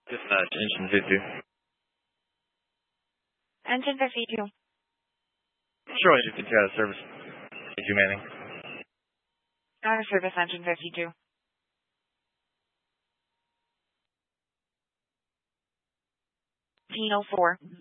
Dispatch, engine 52. Engine 52. Sure, engine 52 out of service. 52 Manning. Out of service, engine 52. Tino 4.